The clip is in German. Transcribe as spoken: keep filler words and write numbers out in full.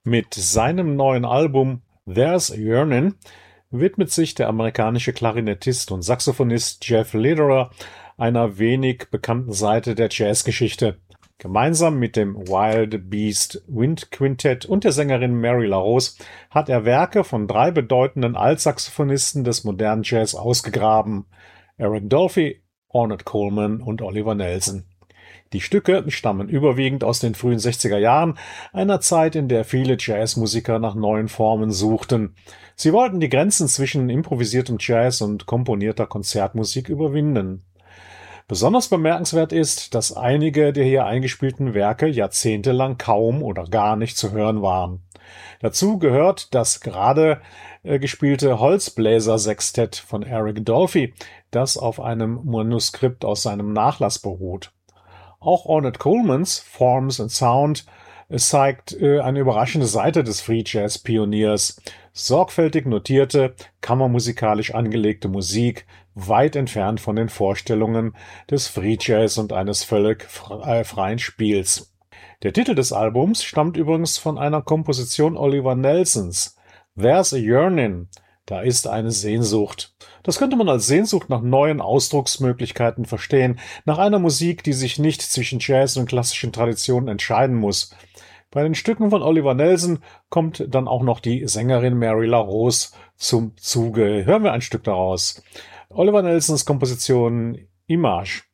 Mit seinem neuen Album There's a Yearnin' widmet sich der amerikanische Klarinettist und Saxophonist Jeff Lederer einer wenig bekannten Seite der Jazzgeschichte. Gemeinsam mit dem Wild Beast Wind Quintett und der Sängerin Mary LaRose hat er Werke von drei bedeutenden Altsaxophonisten des modernen Jazz ausgegraben: Eric Dolphy, Ornette Coleman und Oliver Nelson. Die Stücke stammen überwiegend aus den frühen sechziger Jahren, einer Zeit, in der viele Jazzmusiker nach neuen Formen suchten. Sie wollten die Grenzen zwischen improvisiertem Jazz und komponierter Konzertmusik überwinden. Besonders bemerkenswert ist, dass einige der hier eingespielten Werke jahrzehntelang kaum oder gar nicht zu hören waren. Dazu gehört das gerade äh, gespielte Holzbläser-Sextett von Eric Dolphy, das auf einem Manuskript aus seinem Nachlass beruht. Auch Ornette Colemans Forms and Sound zeigt äh, eine überraschende Seite des Free Jazz Pioniers. Sorgfältig notierte, kammermusikalisch angelegte Musik, weit entfernt von den Vorstellungen des Free Jazz und eines völlig äh, freien Spiels. Der Titel des Albums stammt übrigens von einer Komposition Oliver Nelsons. There's a Yearnin'. Da ist eine Sehnsucht. Das könnte man als Sehnsucht nach neuen Ausdrucksmöglichkeiten verstehen, nach einer Musik, die sich nicht zwischen Jazz und klassischen Traditionen entscheiden muss. Bei den Stücken von Oliver Nelson kommt dann auch noch die Sängerin Mary LaRose zum Zuge. Hören wir ein Stück daraus. Oliver Nelsons Komposition Image.